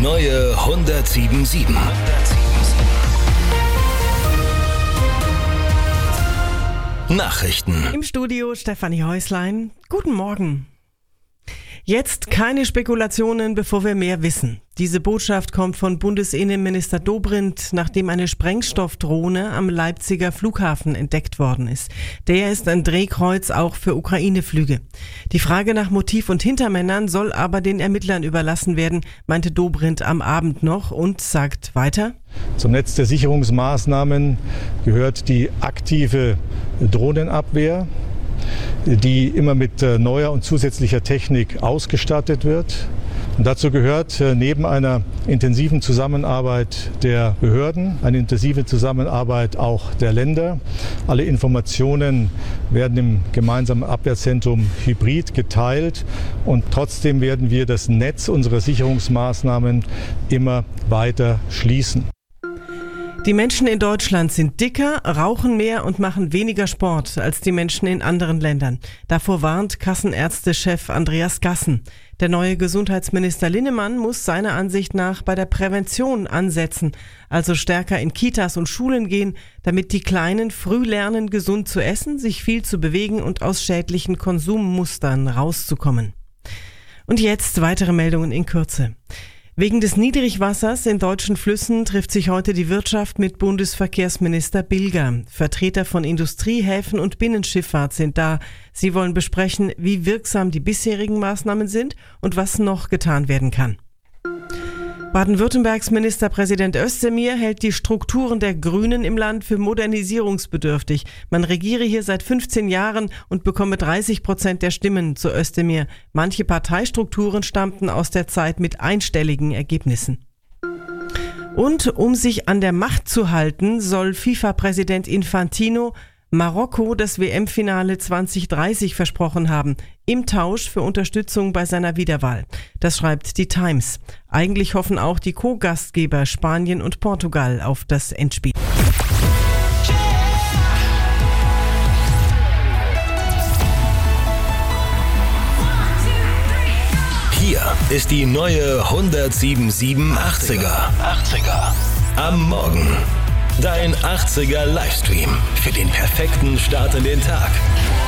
neue 107.7. Nachrichten. Im Studio Stefanie Häuslein. Guten Morgen. Jetzt keine Spekulationen, bevor wir mehr wissen. Diese Botschaft kommt von Bundesinnenminister Dobrindt, nachdem eine Sprengstoffdrohne am Leipziger Flughafen entdeckt worden ist. Der ist ein Drehkreuz auch für Ukraine-Flüge. Die Frage nach Motiv und Hintermännern soll aber den Ermittlern überlassen werden, meinte Dobrindt am Abend noch und sagt weiter: Zum Netz der Sicherungsmaßnahmen gehört die aktive Drohnenabwehr, die immer mit neuer und zusätzlicher Technik ausgestattet wird. Und dazu gehört neben einer intensiven Zusammenarbeit der Behörden eine intensive Zusammenarbeit auch der Länder. Alle Informationen werden im gemeinsamen Abwehrzentrum Hybrid geteilt und trotzdem werden wir das Netz unserer Sicherungsmaßnahmen immer weiter schließen. Die Menschen in Deutschland sind dicker, rauchen mehr und machen weniger Sport als die Menschen in anderen Ländern. Davor warnt Kassenärztechef Andreas Gassen. Der neue Gesundheitsminister Linnemann muss seiner Ansicht nach bei der Prävention ansetzen, also stärker in Kitas und Schulen gehen, damit die Kleinen früh lernen, gesund zu essen, sich viel zu bewegen und aus schädlichen Konsummustern rauszukommen. Und jetzt weitere Meldungen in Kürze. Wegen des Niedrigwassers in deutschen Flüssen trifft sich heute die Wirtschaft mit Bundesverkehrsminister Bilger. Vertreter von Industrie, Häfen und Binnenschifffahrt sind da. Sie wollen besprechen, wie wirksam die bisherigen Maßnahmen sind und was noch getan werden kann. Baden-Württembergs Ministerpräsident Özdemir hält die Strukturen der Grünen im Land für modernisierungsbedürftig. Man regiere hier seit 15 Jahren und bekomme 30% der Stimmen, zu Özdemir. Manche Parteistrukturen stammten aus der Zeit mit einstelligen Ergebnissen. Und um sich an der Macht zu halten, soll FIFA-Präsident Infantino Marokko das WM-Finale 2030 versprochen haben, im Tausch für Unterstützung bei seiner Wiederwahl. Das schreibt die Times. Eigentlich hoffen auch die Co-Gastgeber Spanien und Portugal auf das Endspiel. Hier ist die neue 107.7 80er. Am Morgen. Dein 80er Livestream für den perfekten Start in den Tag.